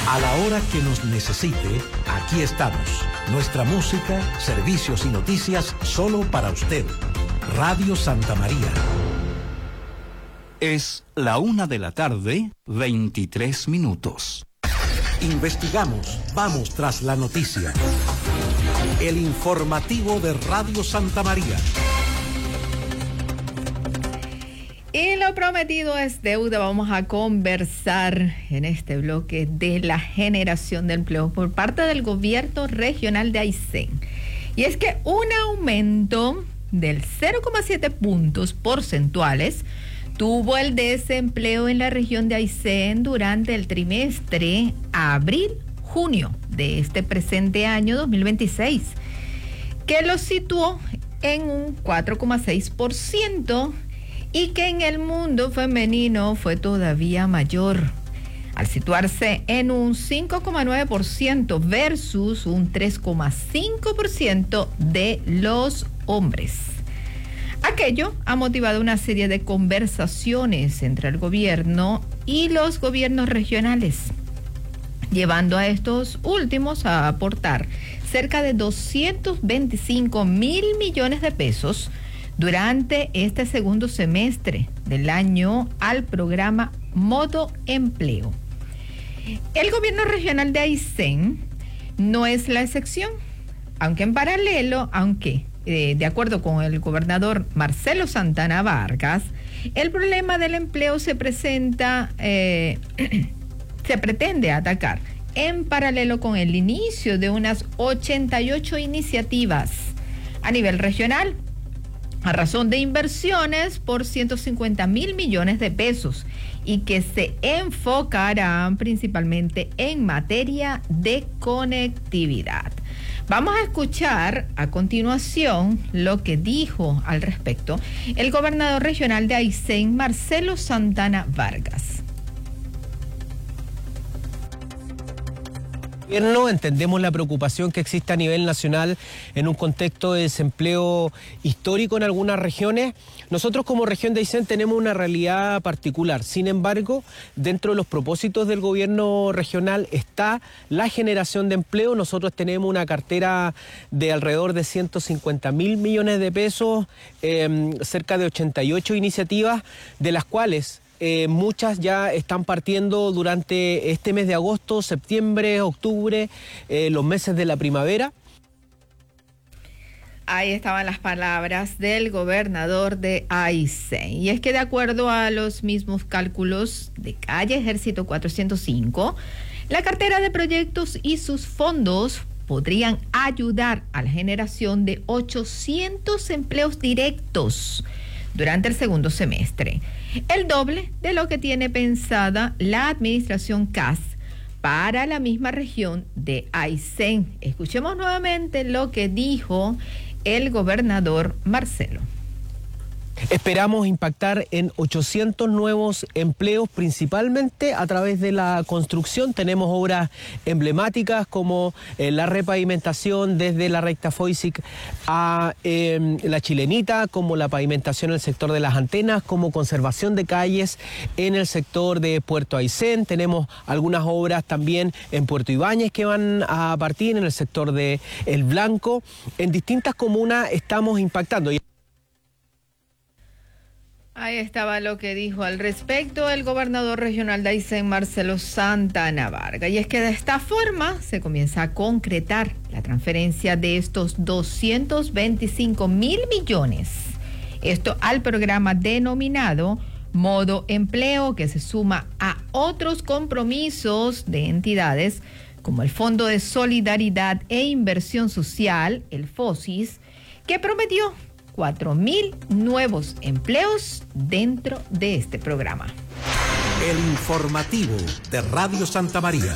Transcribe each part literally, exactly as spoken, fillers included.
A la hora que nos necesite, aquí estamos. Nuestra música, servicios y noticias solo para usted. Radio Santa María. Es la una de la tarde, veintitrés minutos. Investigamos, vamos tras la noticia. El informativo de Radio Santa María. Y lo prometido es deuda. Vamos a conversar en este bloque de la generación de empleo por parte del gobierno regional de Aysén. Y es que un aumento del cero coma siete puntos porcentuales tuvo el desempleo en la región de Aysén durante el trimestre abril-junio de este presente año dos mil veintiséis, que lo situó en un cuatro coma seis por ciento y que en el mundo femenino fue todavía mayor, al situarse en un cinco coma nueve por ciento versus un tres coma cinco por ciento de los hombres. Aquello ha motivado una serie de conversaciones entre el gobierno y los gobiernos regionales, llevando a estos últimos a aportar cerca de doscientos veinticinco mil millones de pesos durante este segundo semestre del año al programa Modo Empleo. El gobierno regional de Aysén no es la excepción, aunque en paralelo, aunque eh, de acuerdo con el gobernador Marcelo Santana Vargas, el problema del empleo se presenta, eh, se pretende atacar en paralelo con el inicio de unas ochenta y ocho iniciativas a nivel regional, a razón de inversiones por ciento cincuenta mil millones de pesos y que se enfocarán principalmente en materia de conectividad. Vamos a escuchar a continuación lo que dijo al respecto el gobernador regional de Aysén, Marcelo Santana Vargas. Entendemos la preocupación que existe a nivel nacional en un contexto de desempleo histórico en algunas regiones. Nosotros como región de Aysén tenemos una realidad particular. Sin embargo, dentro de los propósitos del gobierno regional está la generación de empleo. Nosotros tenemos una cartera de alrededor de ciento cincuenta mil millones de pesos, eh, cerca de ochenta y ocho iniciativas, de las cuales Eh, muchas ya están partiendo durante este mes de agosto, septiembre, octubre, eh, los meses de la primavera. Ahí estaban las palabras del gobernador de Aysén. Y es que de acuerdo a los mismos cálculos de Calle Ejército cuatrocientos cinco, la cartera de proyectos y sus fondos podrían ayudar a la generación de ochocientos empleos directos durante el segundo semestre, el doble de lo que tiene pensada la administración C A S para la misma región de Aysén. Escuchemos nuevamente lo que dijo el gobernador Marcelo. Esperamos impactar en ochocientos nuevos empleos, principalmente a través de la construcción. Tenemos obras emblemáticas como eh, la repavimentación desde la recta Foisic a eh, la Chilenita, como la pavimentación en el sector de las antenas, como conservación de calles en el sector de Puerto Aysén. Tenemos algunas obras también en Puerto Ibáñez que van a partir en el sector de El Blanco. En distintas comunas estamos impactando. Ahí estaba lo que dijo al respecto el gobernador regional de Aysén, Marcelo Santana Vargas. Y es que de esta forma se comienza a concretar la transferencia de estos doscientos veinticinco mil millones. Esto al programa denominado Modo Empleo, que se suma a otros compromisos de entidades como el Fondo de Solidaridad e Inversión Social, el FOSIS, que prometió cuatro mil nuevos empleos dentro de este programa. El informativo de Radio Santa María.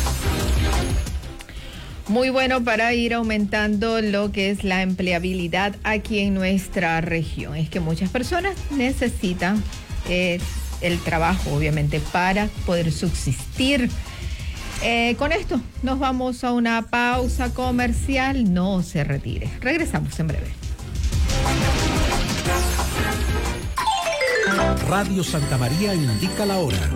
Muy bueno para ir aumentando lo que es la empleabilidad aquí en nuestra región. Es que muchas personas necesitan eh, el trabajo, obviamente, para poder subsistir. Eh, con esto nos vamos a una pausa comercial. No se retire. Regresamos en breve. Radio Santa María indica la hora.